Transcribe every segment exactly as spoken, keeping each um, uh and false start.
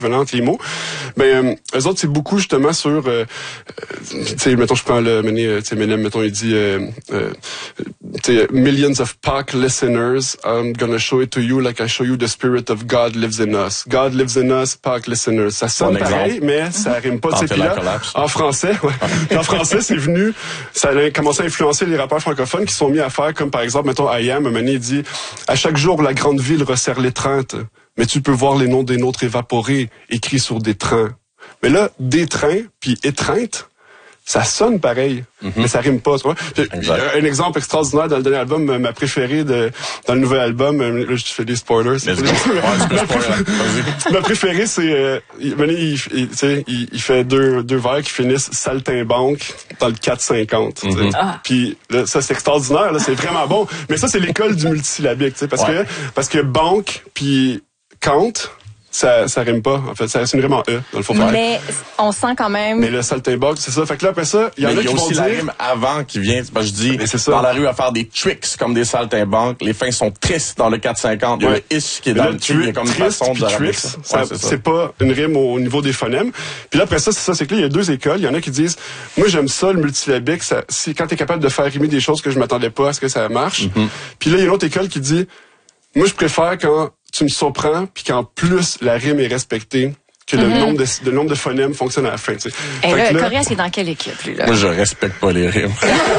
venant entre les mots. Ben, euh, eux autres, c'est beaucoup justement sur, euh, tu sais, mettons, je prends le, tu sais, Menem, mettons, il dit, euh, euh, tu sais, millions of P A C listeners, I'm gonna show it to you like I show you the spirit of God lives in us. God lives in us, P A C listeners. Ça sonne bon pareil, exemple. Mais ça rime pas. Tu sais, puis là, en français, ouais. En français, c'est venu, ça a commencé à influencer les rappeurs francophones qui sont mis à faire, comme par exemple, mettons, I Am, un moment, il dit, à chaque jour, la grande ville resserre l'étreinte. Mais tu peux voir les noms des nôtres évaporés, écrits sur des trains. Mais là, des trains, puis étreinte, ça sonne pareil, mm-hmm. mais ça rime pas, tu vois. Un exemple extraordinaire dans le dernier album, ma préférée de, dans le nouvel album, là, je fais des spoilers. C'est ouais, ma, ma préférée, c'est, euh, il, il, il, il, il fait deux, deux vers qui finissent saltimbanque dans le quatre cinquante. Mm-hmm. Ah. Puis là, ça, c'est extraordinaire, là, c'est vraiment bon. Mais ça, c'est l'école du multisyllabique, tu sais, parce ouais. que, parce que banque, puis Kant, ça, ça rime pas. En fait, ça c'est une rime en E, dans le fond. Mais on sent quand même. Mais le saltimbanque, c'est ça. Fait que là, après ça, il y en a qui vont dire. Il y a aussi la rime avant qui vient. Ben, je dis, dans la rue à faire des tricks comme des saltimbanques. Les fins sont tristes dans le quatre cinquante. Il y a ouais. le ish qui est mais dans là, le truc. Il y a comme une façon de tricks, ça. ça, ouais, c'est, c'est pas une rime au niveau des phonèmes. Puis là, après ça, c'est ça. C'est que là, il y a deux écoles. Il y en a qui disent, moi, j'aime ça, le multisyllabique. Ça, si, quand t'es capable de faire rimer des choses que je m'attendais pas à ce que ça marche. Mm-hmm. Puis là, il y a une autre école qui dit, moi, je préfère quand tu me surprends, puis qu'en plus, la rime est respectée, que le, mm-hmm. nombre, de, le nombre de phonèmes fonctionne à la fin. Tu sais. Et là, Coréas, c'est dans quelle équipe, lui, là? Moi, je respecte pas les rimes.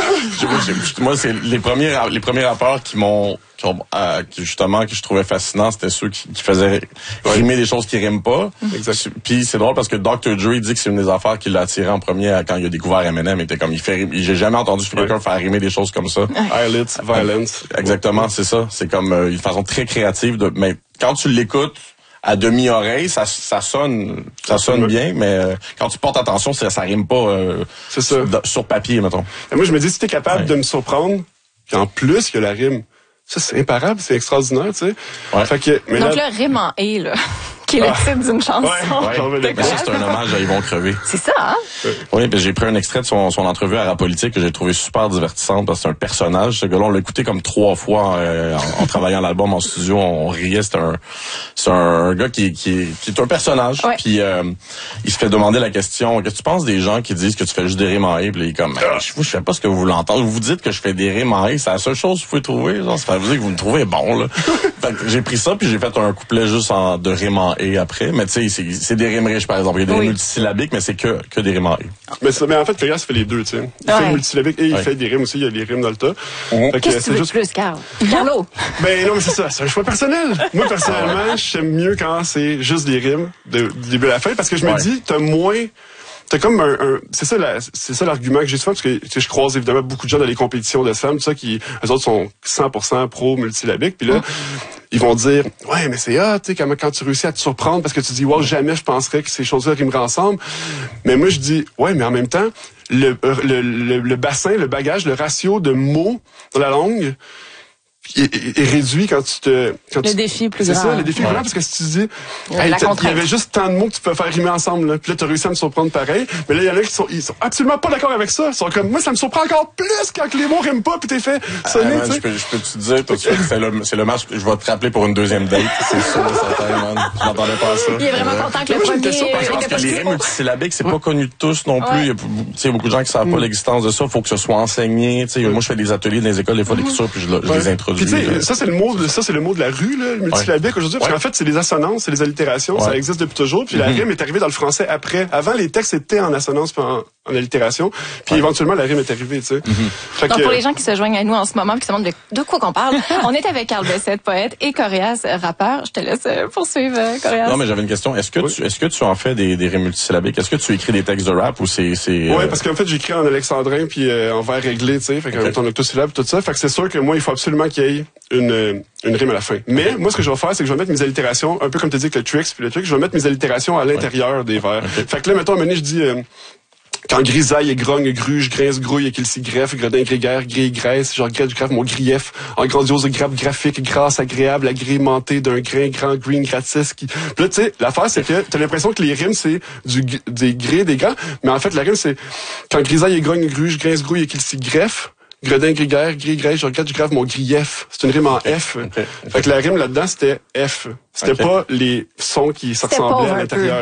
Moi, c'est les premiers, les premiers rappeurs qui m'ont, qui ont, euh, qui, justement, que je trouvais fascinant, c'était ceux qui, qui faisaient rimer des choses qui riment pas. Mm-hmm. Puis c'est drôle parce que docteur Dre dit que c'est une des affaires qui l'a attiré en premier quand il a découvert Eminem. Il était comme, il fait, j'ai jamais entendu quelqu'un ouais. faire rimer des choses comme ça. Eyelets, violence. Exactement, c'est ça. C'est comme euh, une façon très créative de, mais quand tu l'écoutes, à demi-oreille, ça, ça sonne, ça sonne bien, mais euh, quand tu portes attention, ça, ça rime pas euh, c'est ça. Sur, sur papier, mettons. Et moi, je me dis, si t'es capable ouais. de me surprendre, qu'en plus, il y a la rime, ça, c'est imparable, c'est extraordinaire, tu sais. Ouais. Fait que, mais donc là, là, rime en « et », là, qui est le titre d'une chanson. Ouais, ouais. Mais ça, c'est un hommage à Ils vont crever. C'est ça, hein? Oui, ben j'ai pris un extrait de son, son entrevue à Rapolitique que j'ai trouvé super divertissante parce que c'est un personnage. Ce gars-là, on l'a écouté comme trois fois euh, en, en travaillant l'album en studio. On, on riait. C'est un, c'est un gars qui, qui, qui est un personnage. Ouais. Puis euh, il se fait demander la question, qu'est-ce que tu penses des gens qui disent que tu fais juste des rimes en et? Puis il est comme, je vous, je sais pas ce que vous voulez entendre. Vous dites que je fais des rimes en et. C'est la seule chose que vous pouvez trouver. Genre, ça veut dire que vous me trouvez bon, là. Fait que j'ai pris ça puis j'ai fait un couplet juste en, de rimes en et après. Mais tu sais, c'est, c'est des rimes riches, par exemple. Il y a des oui. rimes multisyllabiques, mais c'est que, que des rimes en et. Mais, mais en fait, Coréas fait les deux, tu sais. Il ouais. fait le multisyllabique et il ouais. fait des rimes aussi. Il y a des rimes dans le tas. Mmh. Qu'est-ce que tu veux juste... plus, Carl? Carlo? Ben non, mais c'est ça. C'est un choix personnel. Moi, personnellement, j'aime mieux quand c'est juste des rimes de, du début à la fin parce que je me ouais. dis, t'as moins... T'as comme un, un c'est ça la, c'est ça l'argument que j'ai souvent parce que tu sais, je croise évidemment beaucoup de gens dans les compétitions de slam, tout ça qui eux autres sont cent pour cent pro multisyllabique puis là mmh. ils vont dire ouais mais c'est ah tu sais quand, quand tu réussis à te surprendre parce que tu dis wow jamais je penserais que ces choses-là rimeraient ensemble. Mais moi je dis ouais mais en même temps le le, le, le bassin, le bagage, le ratio de mots dans la langue est, est réduit quand tu te... Quand le tu, défi plus c'est grand. C'est ça, le défi ouais. plus grand, parce que si tu dis... Hey, il y avait juste tant de mots que tu peux faire rimer ensemble, là. Puis là, tu as réussi à me surprendre pareil. Mais là, il y en a qui sont, ils sont absolument pas d'accord avec ça. Ils sont comme, moi, ça me surprend encore plus quand les mots riment pas, puis t'es fait sonner, ah, man, je peux, je peux te dire tout de suite que c'est le, c'est le match que je vais te rappeler pour une deuxième date. C'est sûr, certain, man. Je m'attendais pas à ça. Il est vraiment euh, content que le moi, premier... Question, parce, parce que les rimes multisyllabiques, c'est ouais. pas connu de tous non plus. Ouais. Il y a, tu sais, beaucoup de gens qui savent pas l'existence de ça. Faut que ce soit enseigné. Tu sais, moi, je fais des ateliers dans les écoles, des fois, d'écriture, puis je, je ouais. les introduis. Puis, ça, c'est le mot de, ça, c'est le mot de la rue, là, le multisyllabique aujourd'hui. Parce qu'en fait, c'est les assonances, c'est les allitérations. Ça existe depuis toujours. Puis la rime est arrivée dans le français après. Avant, les textes étaient en assonance puis en, en allitération. Puis éventuellement, la rime est arrivée, tu sais. Mm-hmm. Donc, que, pour les gens qui se joignent à nous en ce moment, qui se demandent de, de quoi qu'on parle, on est avec Carl Bessette, poète, et Coréas, rappeur. Je te laisse poursuivre, Coréas. Non, mais j'avais une question. Est-ce que oui. tu, est-ce que tu en fais des, des rimes multisyllabiques? Est-ce que tu écris des textes de rap ou c'est, c'est, Oui, euh... parce qu'en fait, j'écris en alexandrin puis euh, en vers réglé, tu sais. Fait qu'en okay. en octosyllabe, tout ça. Fait que c'est sûr que moi, il faut absolument qu'il y ait une, une rime à la fin. Mais, okay. moi, ce que je vais faire, c'est que je vais mettre mes allitérations, un peu comme tu dis avec le tricks puis le truc, je vais mettre mes allitérations à l'intérieur ouais. des vers. Okay. Fait que là, mettons, à un moment donné, je dis, euh, quand grisaille et grogne, gruge, grince, grouille et qu'il s'y greffe, gredin, grégaire, grille, graisse, je regrette, je grave mon grief, en grandiose grappe graphique, grâce agréable, agrémentée d'un grain, grand, green, gratis, qui... Puis là, tu sais, l'affaire, c'est que t'as l'impression que les rimes, c'est du, des grés, des grands, mais en fait, la rime, c'est, quand grisaille et grogne, gruge, grince, grouille et qu'il s'y greffe, Gredin, Griguère, Gris, Grège, je regrette, je grave mon grief. C'est une rime en F. Okay. Fait que la rime là-dedans, c'était F. C'était okay. pas les sons qui se C'était ressemblaient pauvre à un l'intérieur.